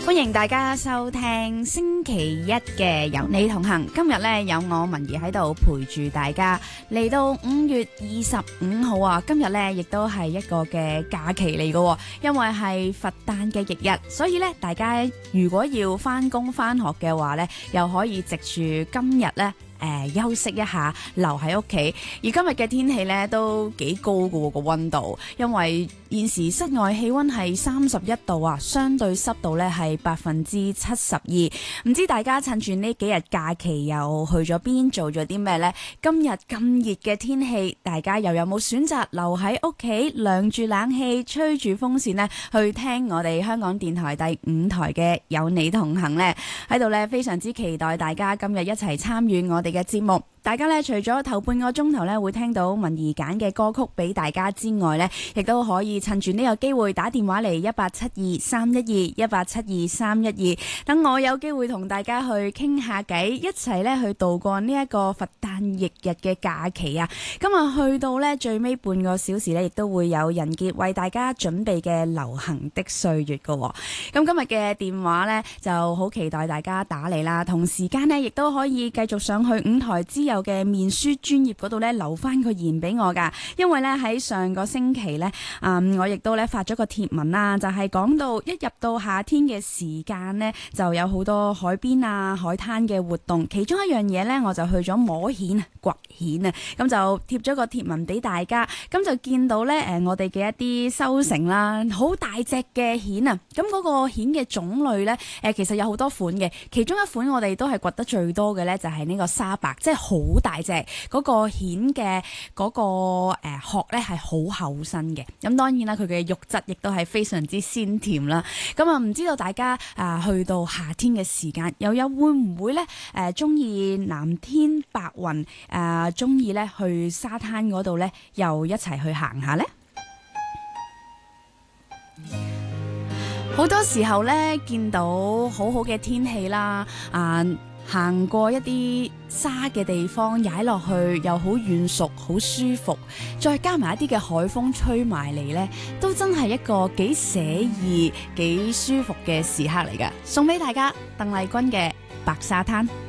歡迎大家收聽星期一嘅由你同行。今日咧有我文儀喺度陪住大家，嚟到5月25號啊！今日咧亦都係一個嘅假期嚟嘅，因為係佛誕嘅翌日，所以咧大家如果要翻工翻學嘅話咧，又可以藉住今日咧休息一下，留喺屋企。而今日嘅天氣咧都幾高嘅個溫度，因為現時室外氣溫係31度啊，相對濕度咧係72%。唔知大家趁住呢幾日假期又去咗邊，做咗啲咩呢？今日咁熱嘅天氣，大家又有冇選擇留喺屋企，涼住冷氣，吹住風扇呢，去聽我哋香港電台第5台嘅有你同行呢？喺度呢，非常之期待大家今日一齊參與我哋嘅節目。大家咧除咗頭半個鐘頭咧會聽到文儀揀嘅歌曲俾大家之外咧，亦都可以趁住呢個機會打電話嚟1872312118723122，等我有機會同大家去傾下偈，一齊咧去度過呢一個佛誕翌日嘅假期啊！今日去到咧最尾半個小時咧，亦都會有人傑為大家準備嘅流行的歲月噶。咁今日嘅電話咧就好期待大家打嚟啦，同時間咧亦都可以繼續上去5台之友嘅面書專頁嗰度咧留翻個言俾我噶，因為咧喺上個星期咧，我亦都咧發咗個貼文啦，就係講到一入到夏天嘅時間咧，就有好多海邊啊、海灘嘅活動，其中一樣嘢咧，我就去咗摸蜆、掘蜆啊，咁就貼咗個貼文俾大家，咁就見到咧我哋嘅一啲收成啦，好大隻嘅蜆啊，咁嗰個蜆嘅種類咧，其實有好多款嘅，其中一款我哋都係掘得最多嘅咧，就係呢個沙白，即係好大隻嗰個蜆嘅嗰個殼咧係好厚身嘅，咁當然啦，佢嘅肉質亦都係非常之鮮甜啦。咁啊，唔知道大家去到夏天嘅時間，又有會唔會咧中意藍天白雲中意咧去沙灘嗰度咧，又一齊去行下呢？好多時候咧見到好好嘅天氣啦，行過一啲沙嘅地方，踩落去又好軟熟，好舒服，再加埋一啲嘅海風吹埋嚟呢，都真係一個幾寫意、幾舒服嘅時刻嚟㗎。送俾大家，鄧麗君嘅《白沙灘》。